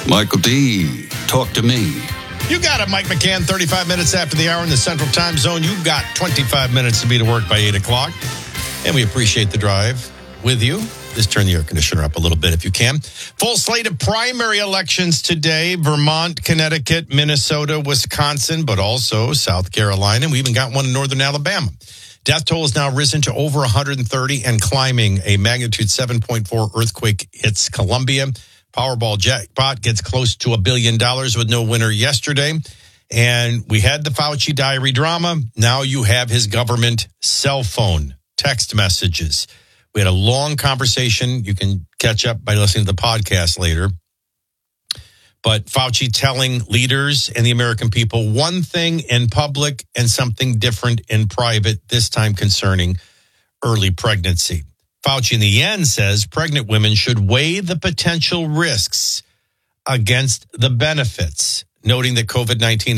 Michael D., talk to me. You got it, Mike McCann. 35 minutes after the hour in the Central Time Zone. You've got 25 minutes to be to work by 8 o'clock. And we appreciate the drive with you. Just turn the air conditioner up a little bit if you can. Full slate of primary elections today. Vermont, Connecticut, Minnesota, Wisconsin, but also South Carolina. We even got one in northern Alabama. Death toll has now risen to over 130 and climbing. A magnitude 7.4 earthquake hits Colombia. Powerball jackpot gets close to $1 billion with no winner yesterday. And we had the Fauci diary drama. Now you have his government cell phone text messages. We had a long conversation. You can catch up by listening to the podcast later. But Fauci telling leaders and the American people one thing in public and something different in private, this time concerning early pregnancy. Fauci in the end says pregnant women should weigh the potential risks against the benefits, noting that COVID-19